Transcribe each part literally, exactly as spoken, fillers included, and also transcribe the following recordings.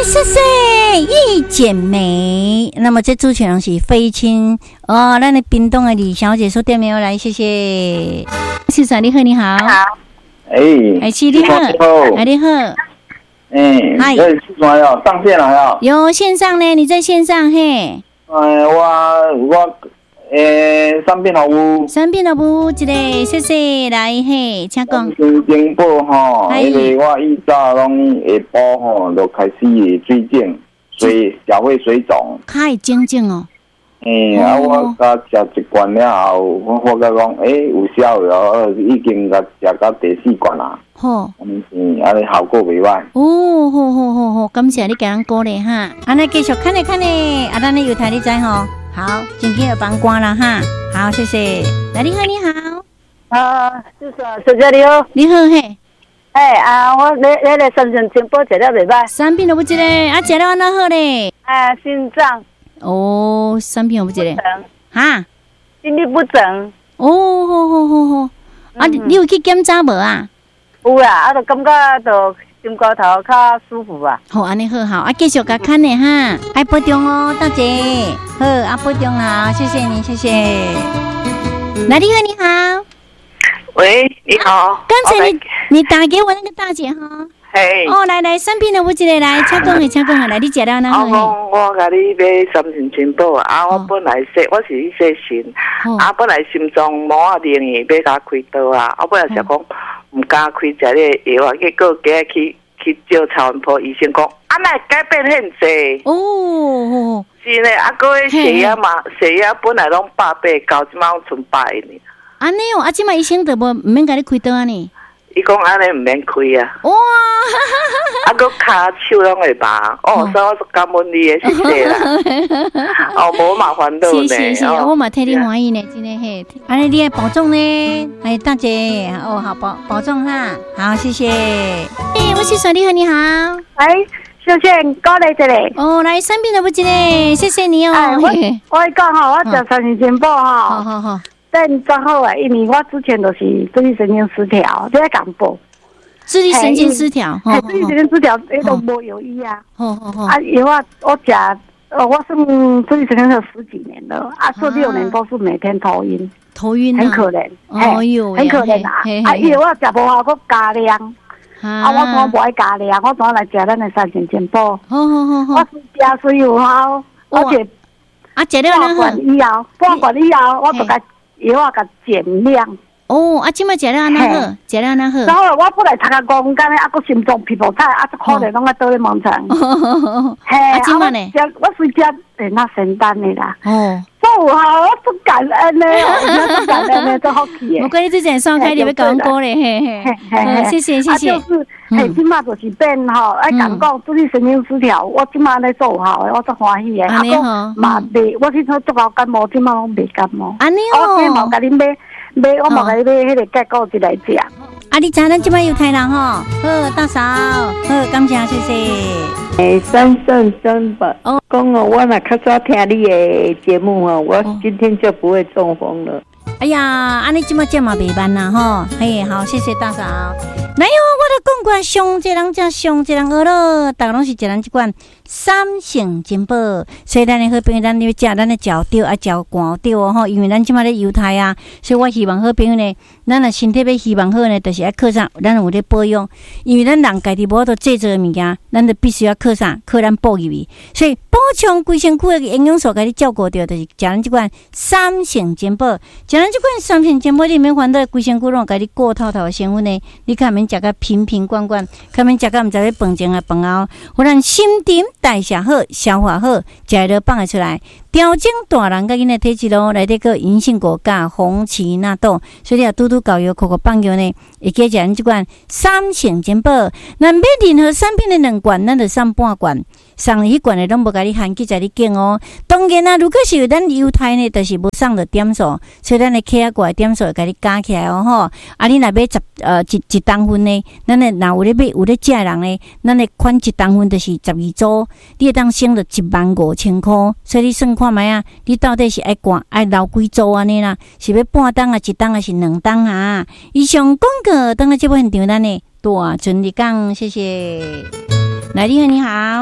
谢谢一剪梅。那么这主持人是飞亲哦，咱的屏东的李小姐说电没有来，谢谢。先生你好，你好。 好。哎， 哎，是你好，哎你好。 哎，嗨，有什么要上线了要？ 有线上呢，你在线上嘿。 哎，我我。诶，三边好有， 三边好有，一个谢谢来嘿，请讲。 新京报吼，因为我以早拢下晡吼就开始水肿，水也会水肿。 开肿肿哦。 诶、欸，啊，我甲食一罐了后，我发觉讲，诶、欸，有效了，已经甲食到第四罐啦。好，嗯，安尼效果袂歹。 哦，好好好好，感谢你给人鼓励哈。安尼继续看咧看咧，啊，咱咧有台你知吼。好，今天有帮光了哈。好，谢谢。来，你好，你好。 啊，就是小姐你好。 你好嘿。 哎啊，我你你来三线情报食了袂歹。 三片都不一个，啊，食了安怎好咧？ 啊，心脏。 哦，三片都不一个。哈？ 心律不整。 哦，好好好好。啊，你有去检查无啊？ 有啦，啊，就感觉就。心肝头较舒服啊！ 好，安尼好好啊，继续甲看呢哈，爱保重哦，大姐。好，啊，保重好，谢谢你，谢谢。来，你好，你好。 喂，你好。 刚才你你打给我那个大姐哈。 嘿。 哦，来来，三片的我一个来，请讲的，请讲的，来，你食了那好。 我我甲你买三线全宝啊！我本来说我是去洗心，啊，本来心脏毛啊灵去要甲开刀啊，啊，本来是讲。唔敢开食咧药啊，结果今日去去照超音波，医生讲啊，那改变很济哦。 是呢，啊，个血压嘛，血压本来拢百八，到即马剩百呢。 安尼哦，啊，即马医生都无唔免甲你开刀啊呢。 伊讲安尼唔免开啊。 哇！ 啊，个骹手拢会麻，哦，所以我感恩你诶，谢谢啦。哦，无麻烦到呢。 谢谢，我嘛替你欢喜呢，真诶嘿。安尼你要保重呢，哎，大姐，哦，好保保重哈，好，谢谢。哎，我是水你好，你好。 哎，小姐，过来这里。 哦，来三片都不记得，谢谢你哦。 哎，我我讲吼，我食三年前报吼。 好好好。 但正好啊，因为我之前就是自律神经失调，你在讲报。 自律神经失调， 哎，自律神经失调，那都无有医啊。 好好好。 啊，因为我我食，呃，我是自律神经有十几年了，啊，这六年都是每天头晕， 头晕， 很可怜， 哦哟， 很可怜啊。啊，因为我食无好，我加量，啊，我从不爱加量，我从来食咱的三线健保， 好好好好， 我是食水有效，而且啊，食了半罐以后，半罐以后，我就甲药啊甲减量。 哦，啊，即摆食了安那好，食了安那好。 然后我本来头壳讲，干咧啊，个心脏皮肤差，啊，可能拢在倒咧盲肠。嘿，啊，即摆呢？我是食诶那神丹的啦。哦，做好，我足感恩咧，我足感恩咧，足好气诶。 我讲你之前双开，你要讲歌咧，嘿嘿。谢谢谢谢。 啊，就是嘿，即摆就是变吼，爱讲讲自律神经失调，我即摆咧做好诶，我足欢喜诶。 安尼吼， 嘛袂，我去做足够感冒，即摆拢袂感冒。 安尼哦。 我今毛甲恁买。买我冇甲你买迄个结果一来食。 啊，你知咱即摆犹太人吼，好大嫂，好感谢谢谢。 诶，三圣三宝哦，讲哦，我若较早听你的节目哦，我今天就不会中风了。 哎呀，安尼即摆这嘛袂慢啦吼，嘿，好，谢谢大嫂。来哟，我都讲过，上一人才上一人学咯，大家拢是一人一罐三性金宝，所以咱的好朋友，咱要食咱的脚吊啊，脚寒吊哦吼，因为咱即摆咧犹太啊，所以我希望好朋友呢，咱若身体要希望好呢，就是要靠啥，咱有咧保养，因为咱人家己无法度制作的物件，咱就必须要靠啥，靠咱补入去，所以补充规身躯的营养素，甲你照顾到，就是食咱即罐三性金宝，食咱即罐三性金宝里面烦恼规身躯拢甲你过透透的成分呢，你看免食甲瓶瓶罐罐，看免食甲毋知咧饭前啊饭后，互咱新陈代谢好，消化好，食了放会出来，调整大人甲囡仔体质咯，内底个银杏果苷、红荠纳豆，所以你啊拄拄搞药、口口放药呢，会记食咱即罐三性金宝。那买任何产品的两罐，咱就送半罐。送迄罐的拢无甲你含记在你拣哦。当然啊，如果是有咱犹太呢，就是无送的点数，所以咱的 K 啊怪点数会甲你加起来哦吼。啊，你若买十呃一一当份呢，咱的若有咧买有咧食人呢，咱的款一当份就是十二组，你会当省了一万五千块。所以你算看卖啊，你到底是爱管爱留几组安尼啦？是要半当啊，一当还是两当啊？以上广告等下这部现场咱呢大顺利讲，谢谢。来，你好，你好。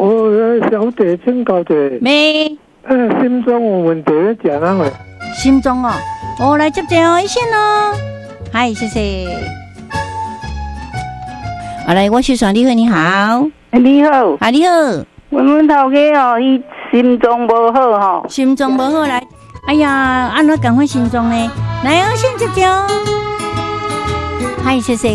我小弟请教者。 没。 呃，心脏有问题，食哪会？ 心脏哦，我来接电话先哦。嗨，谢谢。好来，我是阮丽慧，你好。 你好， 啊，你好。 阮阮头家哦，伊心脏无好吼。 心脏无好来，哎呀，安怎赶快心脏呢？来哦，先接电话。嗨，谢谢。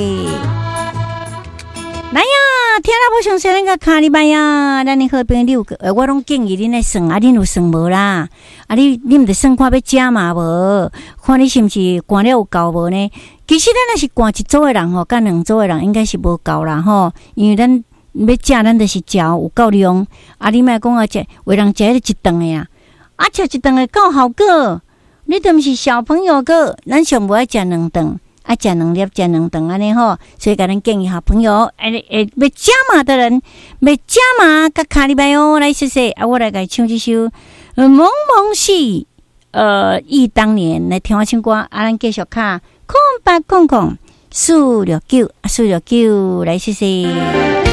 来呀，听了不详细那个卡里拜呀，咱的好朋友个，我拢建议恁来算啊，恁有算无啦？啊，你你毋得算看要食嘛无？看你是毋是寒了有够无呢？其实咱若是寒一组的人吼，甲两组的人应该是无够啦吼，因为咱要食，咱就是食有够量。啊，你莫讲啊，食为人食迄一顿的啊，啊食一顿的够效果，你都毋是小朋友个，咱上无爱食两顿。啊，食两粒，食两顿安尼吼，所以甲咱建议好朋友，哎哎，要加码的人，要加码，甲卡里拜哦，来谢谢啊，我来甲唱这首《蒙蒙戏》，呃，忆当年来听我唱歌，啊，咱继续卡空八空空四六九，四六九，来谢谢。